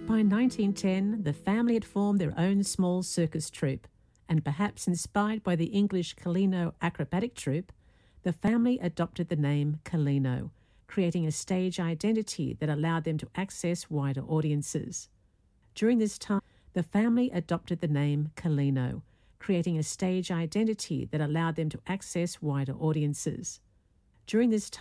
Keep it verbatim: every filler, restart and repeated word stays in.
By nineteen ten, the family had formed their own small circus troupe, and perhaps inspired by the English Colino acrobatic troupe, the family adopted the name Colino, creating a stage identity that allowed them to access wider audiences. During this time, the family adopted the name Colino, creating a stage identity that allowed them to access wider audiences. During this time,